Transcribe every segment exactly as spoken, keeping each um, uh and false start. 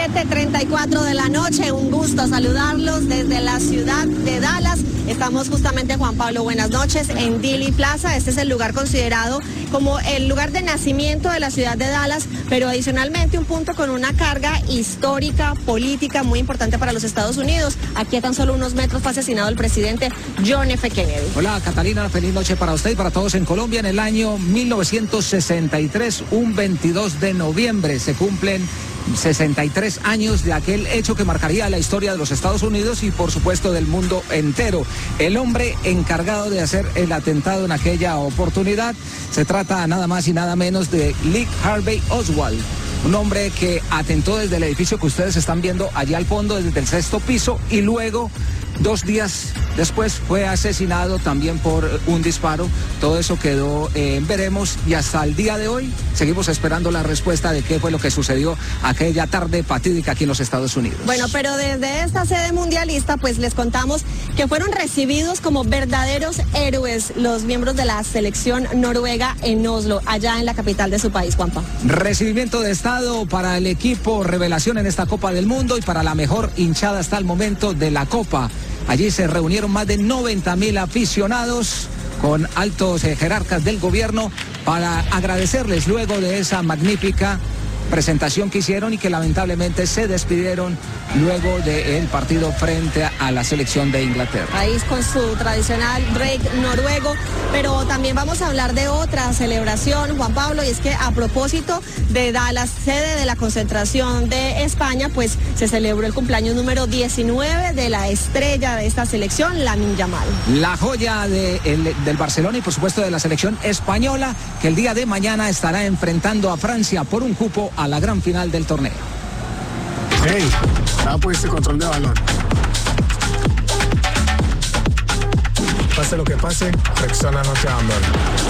siete treinta y cuatro de la noche, un gusto saludarlos desde la ciudad de Dallas. Estamos justamente, Juan Pablo, buenas noches, en Dealey Plaza. Este es el lugar considerado como el lugar de nacimiento de la ciudad de Dallas, pero adicionalmente un punto con una carga histórica, política muy importante para los Estados Unidos. Aquí a tan solo unos metros fue asesinado el presidente John F. Kennedy. Hola, Catalina, feliz noche para usted y para todos en Colombia. En el año mil novecientos sesenta y tres, un veintidós de noviembre, se cumplen sesenta y tres años de aquel hecho que marcaría la historia de los Estados Unidos y por supuesto del mundo entero. El hombre encargado de hacer el atentado en aquella oportunidad se trata nada más y nada menos de Lee Harvey Oswald, un hombre que atentó desde el edificio que ustedes están viendo allá al fondo, desde el sexto piso, y luego dos días después fue asesinado también por un disparo. Todo eso quedó en eh, veremos, y hasta el día de hoy seguimos esperando la respuesta de qué fue lo que sucedió aquella tarde fatídica aquí en los Estados Unidos. Bueno, pero desde esta sede mundialista pues les contamos que fueron recibidos como verdaderos héroes los miembros de la selección noruega en Oslo, allá en la capital de su país, Juanpa. Recibimiento de estado para el equipo revelación en esta Copa del Mundo y para la mejor hinchada hasta el momento de la Copa. Allí se reunieron más de noventa mil aficionados con altos eh, jerarcas del gobierno para agradecerles luego de esa magnífica presentación que hicieron y que lamentablemente se despidieron luego del partido frente a la selección de Inglaterra. País con su tradicional break noruego, pero también vamos a hablar de otra celebración, Juan Pablo, y es que a propósito de Dallas, sede de la concentración de España, pues se celebró el cumpleaños número diecinueve de la estrella de esta selección, Lamine Yamal. La joya de el, del Barcelona y por supuesto de la selección española, que el día de mañana estará enfrentando a Francia por un cupo a la gran final del torneo. Hey, ha puesto control de balón. Pase lo que pase, Rexona no te abandona.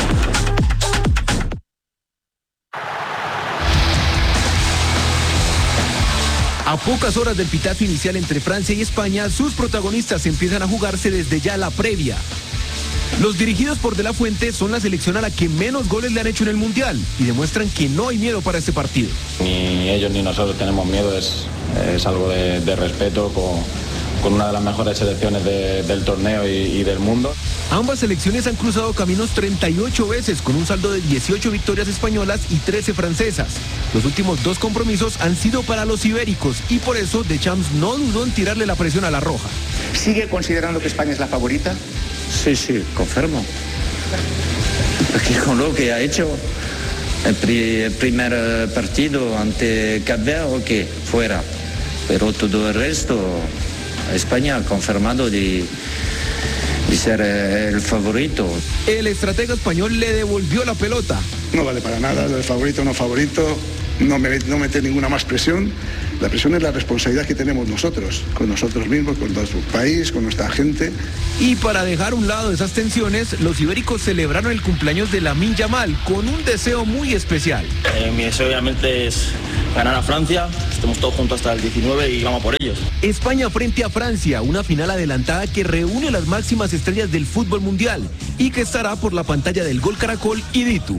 A pocas horas del pitazo inicial entre Francia y España, sus protagonistas empiezan a jugarse desde ya la previa. Los dirigidos por De La Fuente son la selección a la que menos goles le han hecho en el Mundial y demuestran que no hay miedo para este partido. Ni ellos ni nosotros tenemos miedo, es, es algo de, de respeto con, con una de las mejores selecciones de, del torneo y, y del mundo. Ambas selecciones han cruzado caminos treinta y ocho veces con un saldo de dieciocho victorias españolas y trece francesas. Los últimos dos compromisos han sido para los ibéricos y por eso Deschamps no dudó en tirarle la presión a la roja. ¿Sigue considerando que España es la favorita? Sí, sí, confirmo. Porque con lo que ha hecho el, pri el primer partido ante Cap Verde, ok, fuera. Pero todo el resto, España ha confirmado de, de ser el favorito. El estratega español le devolvió la pelota. No vale para nada, el favorito o no favorito, no, me, no meter ninguna más presión. La presión es la responsabilidad que tenemos nosotros, con nosotros mismos, con nuestro país, con nuestra gente. Y para dejar a un lado esas tensiones, los ibéricos celebraron el cumpleaños de Lamine Yamal con un deseo muy especial. Eh, mi deseo obviamente es ganar a Francia, estamos todos juntos hasta el diecinueve y vamos por ellos. España frente a Francia, una final adelantada que reúne las máximas estrellas del fútbol mundial y que estará por la pantalla del Gol Caracol y Ditu.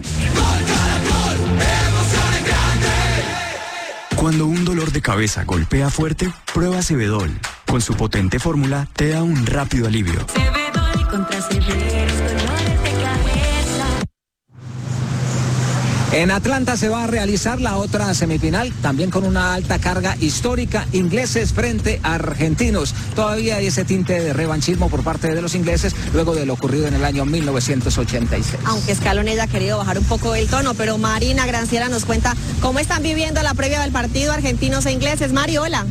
Cuando un dolor de cabeza golpea fuerte, prueba Cebedol. Con su potente fórmula, te da un rápido alivio. Cebedol contra severos dolores de cabeza. En Atlanta se va a realizar la otra semifinal, también con una alta carga histórica, ingleses frente a argentinos. Todavía hay ese tinte de revanchismo por parte de los ingleses, luego de lo ocurrido en el año mil novecientos ochenta y seis. Aunque Scaloni haya querido bajar un poco el tono, pero Marina Granciera nos cuenta cómo están viviendo la previa del partido argentinos e ingleses. Mari, hola.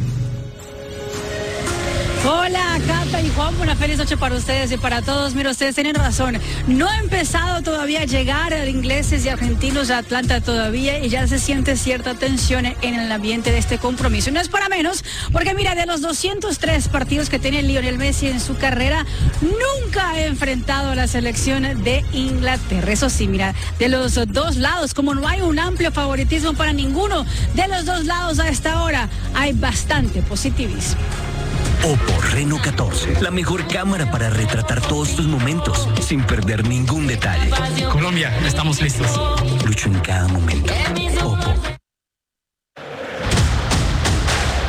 Hola, Cata y Juan, una feliz noche para ustedes y para todos. Mira, ustedes tienen razón, no ha empezado todavía a llegar ingleses y argentinos a Atlanta todavía y ya se siente cierta tensión en el ambiente de este compromiso. No es para menos, porque mira, de los doscientos tres partidos que tiene Lionel Messi en su carrera, nunca ha enfrentado a la selección de Inglaterra. Eso sí, mira, de los dos lados, como no hay un amplio favoritismo para ninguno de los dos lados a esta hora, hay bastante positivismo. Oppo Reno catorce, la mejor cámara para retratar todos tus momentos sin perder ningún detalle. Colombia, estamos listos. Lucho en cada momento. Oppo.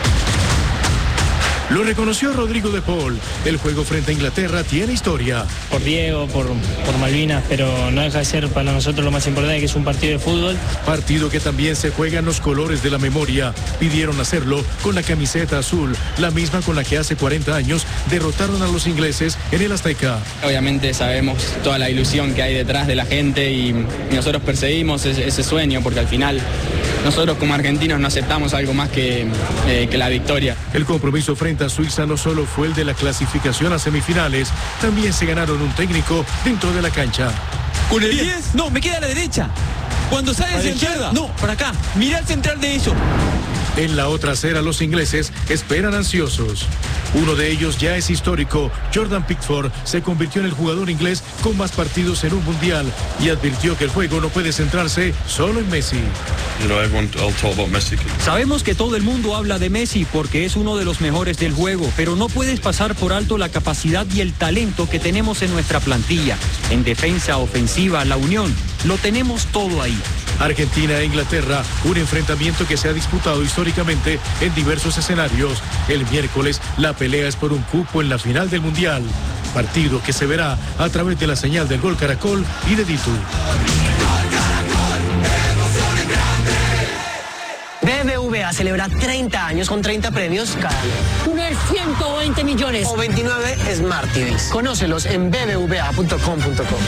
Lo reconoció Rodrigo de Paul. El juego frente a Inglaterra tiene historia. Por Diego, por, por Malvinas, pero no deja de ser para nosotros lo más importante, que es un partido de fútbol. Partido que también se juega en los colores de la memoria. Pidieron hacerlo con la camiseta azul, la misma con la que hace cuarenta años derrotaron a los ingleses en el Azteca. Obviamente sabemos toda la ilusión que hay detrás de la gente y, y nosotros perseguimos ese, ese sueño, porque al final nosotros como argentinos no aceptamos algo más que, eh, que la victoria. El compromiso frente a Suiza no solo fue el de la clasificación a semifinales, también se ganaron un técnico dentro de la cancha. ¿Con el diez? No, me queda a la derecha. Cuando sale el central, no, para acá. Mira el central de ellos. En la otra acera los ingleses esperan ansiosos. Uno de ellos ya es histórico. Jordan Pickford se convirtió en el jugador inglés con más partidos en un mundial y advirtió que el juego no puede centrarse solo en Messi. Sabemos que todo el mundo habla de Messi porque es uno de los mejores del juego, pero no puedes pasar por alto la capacidad y el talento que tenemos en nuestra plantilla. En defensa, ofensiva, la unión, lo tenemos todo ahí. Argentina e Inglaterra, un enfrentamiento que se ha disputado históricamente en diversos escenarios. El miércoles la pelea es por un cupo en la final del Mundial, partido que se verá a través de la señal del Gol Caracol y de Ditu. B B V A celebra treinta años con treinta premios cada año. Tener ciento veinte millones. O veintinueve Smart T Vs. Conócelos en b b v a punto com punto co.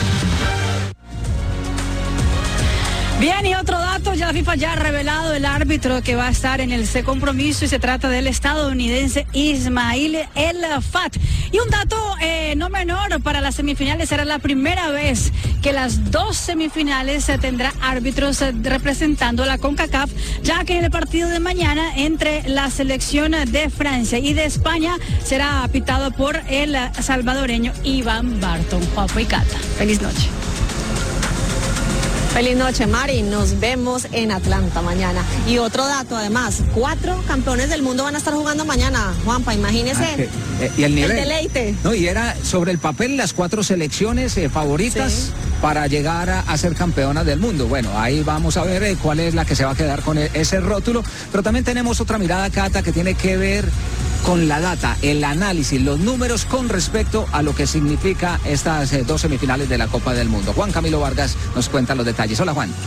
Bien, y otro dato, ya la FIFA ya ha revelado el árbitro que va a estar en ese compromiso y se trata del estadounidense Ismail El Fat. Y un dato eh, no menor para las semifinales, será la primera vez que las dos semifinales se tendrá árbitros eh, representando la CONCACAF, ya que en el partido de mañana entre la selección de Francia y de España será apitado por el salvadoreño Iván Barton. Juanjo y Cata, feliz noche. Feliz noche, Mari. Nos vemos en Atlanta mañana. Y otro dato, además, cuatro campeones del mundo van a estar jugando mañana. Juanpa, imagínese. Ah, que, eh, y el nivel. El deleite. No, y era sobre el papel las cuatro selecciones eh, favoritas sí. para llegar a, a ser campeonas del mundo. Bueno, ahí vamos a ver eh, cuál es la que se va a quedar con el, ese rótulo. Pero también tenemos otra mirada, Cata, que tiene que ver con la data, el análisis, los números con respecto a lo que significa estas eh, dos semifinales de la Copa del Mundo. Juan Camilo Vargas nos cuenta los detalles. Hola, Juan.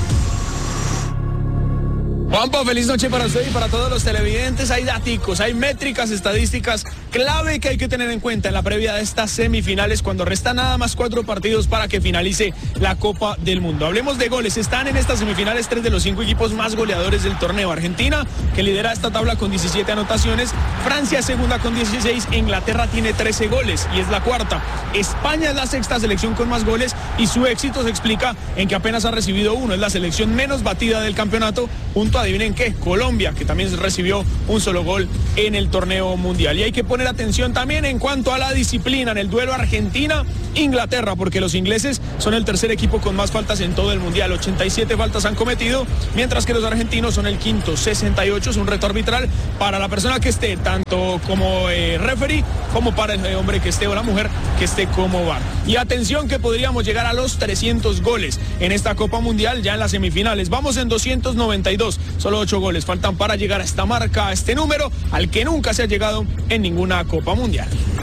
Juanpa, feliz noche para usted y para todos los televidentes. Hay daticos, hay métricas, estadísticas clave que hay que tener en cuenta en la previa de estas semifinales cuando restan nada más cuatro partidos para que finalice la Copa del Mundo. Hablemos de goles. Están en estas semifinales tres de los cinco equipos más goleadores del torneo. Argentina, que lidera esta tabla con diecisiete anotaciones. Francia, segunda con dieciséis. Inglaterra tiene trece goles y es la cuarta. España es la sexta selección con más goles y su éxito se explica en que apenas ha recibido uno. Es la selección menos batida del campeonato junto a, adivinen qué, Colombia, que también recibió un solo gol en el torneo mundial. Y hay que poner atención también en cuanto a la disciplina en el duelo Argentina-Inglaterra, porque los ingleses son el tercer equipo con más faltas en todo el mundial. ochenta y siete faltas han cometido, mientras que los argentinos son el quinto, sesenta y ocho. Es un reto arbitral para la persona que esté, tanto como eh, referee, como para el hombre que esté o la mujer que esté como V A R. Y atención que podríamos llegar a los trescientos goles en esta Copa Mundial ya en las semifinales. Vamos en doscientos noventa y dos. Solo ocho goles faltan para llegar a esta marca, a este número, al que nunca se ha llegado en ninguna Copa Mundial.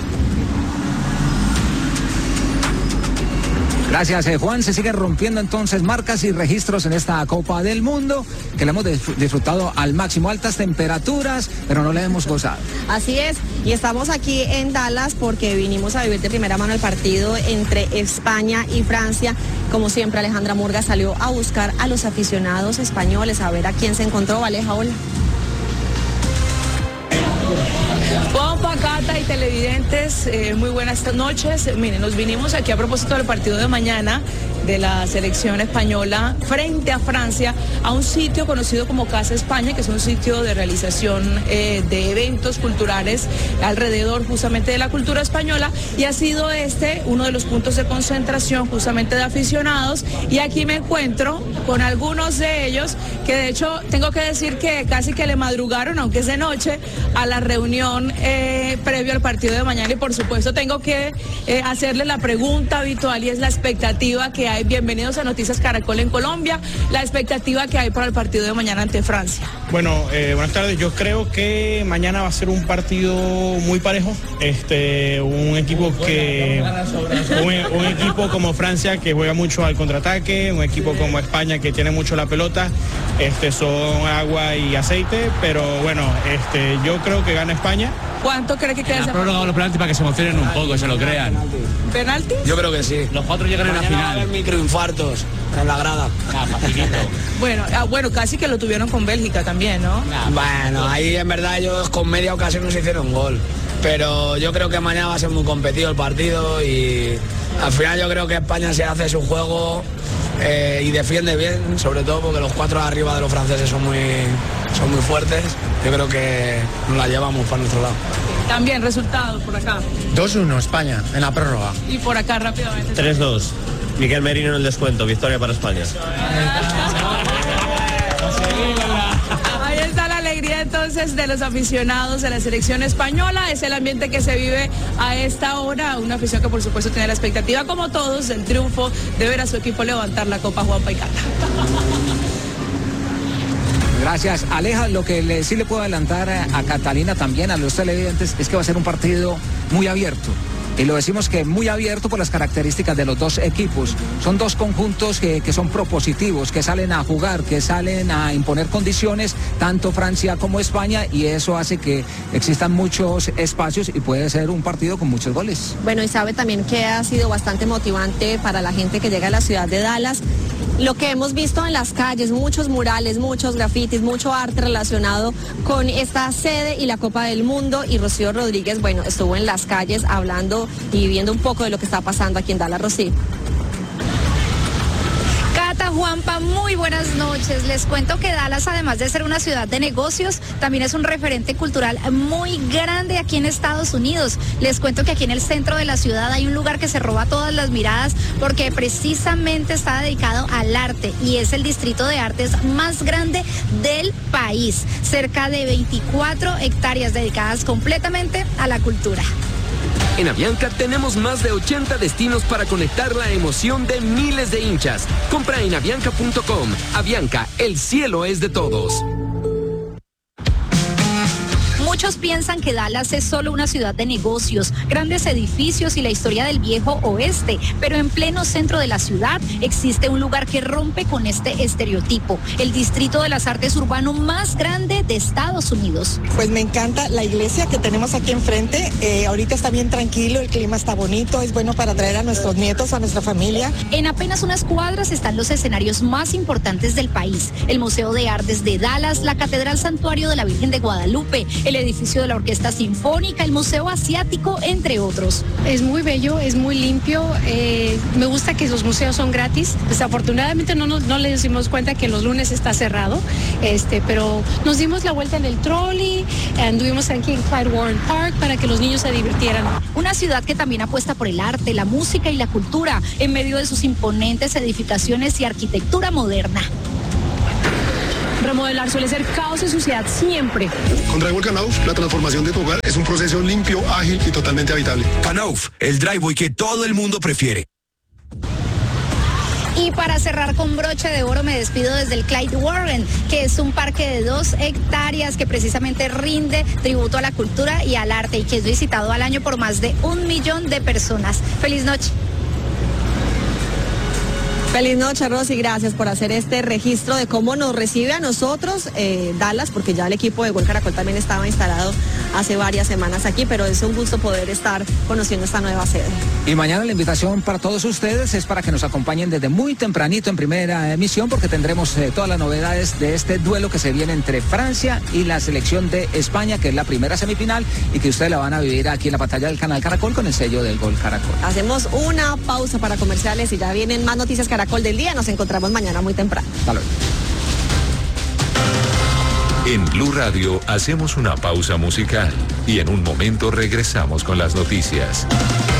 Gracias, eh, Juan. Se siguen rompiendo entonces marcas y registros en esta Copa del Mundo, que la hemos disfrutado al máximo. Altas temperaturas, pero no la hemos gozado. Así es, y estamos aquí en Dallas porque vinimos a vivir de primera mano el partido entre España y Francia. Como siempre, Alejandra Murga salió a buscar a los aficionados españoles, a ver a quién se encontró. Aleja, hola. Juanpa, Cata y televidentes, eh, muy buenas noches. Miren, nos vinimos aquí a propósito del partido de mañana de la selección española frente a Francia a un sitio conocido como Casa España, que es un sitio de realización eh, de eventos culturales alrededor justamente de la cultura española, y ha sido este uno de los puntos de concentración justamente de aficionados, y aquí me encuentro con algunos de ellos que de hecho tengo que decir que casi que le madrugaron, aunque es de noche, a la reunión eh, previo al partido de mañana, y por supuesto tengo que eh, hacerle la pregunta habitual y es la expectativa que hay hay bienvenidos a Noticias Caracol en Colombia, la expectativa que hay para el partido de mañana ante Francia. Bueno, eh, buenas tardes. Yo creo que mañana va a ser un partido muy parejo. Este, un equipo que, un, un equipo como Francia que juega mucho al contraataque, un equipo como España que tiene mucho la pelota. Este, son agua y aceite, pero bueno, este, yo creo que gana España. ¿Cuánto cree que queda ese partido? Los penaltis para que se emocionen un poco, se lo crean. ¿Penaltis? Yo creo que sí. Los cuatro llegan en la final. Va a haber microinfartos en la grada. Ah, facilito. Bueno, ah, bueno, casi que lo tuvieron con Bélgica también, ¿no? Bueno, ahí en verdad ellos con media ocasión nos hicieron gol. Pero yo creo que mañana va a ser muy competido el partido y al final yo creo que España se hace su juego eh, y defiende bien, sobre todo porque los cuatro arriba de los franceses son muy, son muy fuertes. Yo creo que nos la llevamos para nuestro lado. También resultados por acá. dos uno España en la prórroga. Y por acá rápidamente. tres dos. Miguel Merino en el descuento. Victoria para España. Ahí está la alegría entonces de los aficionados de la selección española. Es el ambiente que se vive a esta hora. Una afición que por supuesto tiene la expectativa, como todos, del triunfo de ver a su equipo levantar la Copa Juanpa y Cata. Gracias, Aleja. Lo que le, sí le puedo adelantar a, a Catalina también, a los televidentes, es que va a ser un partido muy abierto. Y lo decimos que muy abierto por las características de los dos equipos. Son dos conjuntos que, que son propositivos, que salen a jugar, que salen a imponer condiciones, tanto Francia como España, y eso hace que existan muchos espacios y puede ser un partido con muchos goles. Bueno, y sabe también que ha sido bastante motivante para la gente que llega a la ciudad de Dallas. Lo que hemos visto en las calles, muchos murales, muchos grafitis, mucho arte relacionado con esta sede y la Copa del Mundo. Y Rocío Rodríguez, bueno, estuvo en las calles hablando y viendo un poco de lo que está pasando aquí en Dallas. Rocío. Cata, Juanpa, muy buenas noches. Les cuento que Dallas, además de ser una ciudad de negocios, también es un referente cultural muy grande aquí en Estados Unidos. Les cuento que aquí en el centro de la ciudad hay un lugar que se roba todas las miradas porque precisamente está dedicado al arte y es el distrito de artes más grande del país. Cerca de veinticuatro hectáreas dedicadas completamente a la cultura. En Avianca tenemos más de ochenta destinos para conectar la emoción de miles de hinchas. Compra en avianca punto com. Avianca, el cielo es de todos. Muchos piensan que Dallas es solo una ciudad de negocios, grandes edificios y la historia del viejo oeste, pero en pleno centro de la ciudad existe un lugar que rompe con este estereotipo, el distrito de las artes urbano más grande de Estados Unidos. Pues me encanta la iglesia que tenemos aquí enfrente, eh, ahorita está bien tranquilo, el clima está bonito, es bueno para traer a nuestros nietos, a nuestra familia. En apenas unas cuadras están los escenarios más importantes del país, el Museo de Artes de Dallas, la Catedral Santuario de la Virgen de Guadalupe, el edificio de la Orquesta Sinfónica, el Museo Asiático, entre otros. Es muy bello, es muy limpio, eh, me gusta que los museos son gratis. Desafortunadamente no, no, no les dimos cuenta que los lunes está cerrado, este, pero nos dimos la vuelta en el trolley, anduvimos aquí en Clyde Warren Park para que los niños se divirtieran. Una ciudad que también apuesta por el arte, la música y la cultura, en medio de sus imponentes edificaciones y arquitectura moderna. Remodelar suele ser caos y suciedad siempre. Con Drywall Knauf, la transformación de tu hogar es un proceso limpio, ágil y totalmente habitable. Knauf, el driveway que todo el mundo prefiere. Y para cerrar con broche de oro me despido desde el Clyde Warren, que es un parque de dos hectáreas que precisamente rinde tributo a la cultura y al arte y que es visitado al año por más de un millón de personas. Feliz noche. Feliz noche, Rosy, gracias por hacer este registro de cómo nos recibe a nosotros eh, Dallas, porque ya el equipo de Gol Caracol también estaba instalado hace varias semanas aquí, pero es un gusto poder estar conociendo esta nueva sede. Y mañana la invitación para todos ustedes es para que nos acompañen desde muy tempranito en primera emisión, porque tendremos eh, todas las novedades de este duelo que se viene entre Francia y la selección de España, que es la primera semifinal y que ustedes la van a vivir aquí en la pantalla del canal Caracol con el sello del Gol Caracol. Hacemos una pausa para comerciales y ya vienen más noticias Caracol del día. Nos encontramos mañana muy temprano. Hasta luego. En Blue Radio hacemos una pausa musical y en un momento regresamos con las noticias.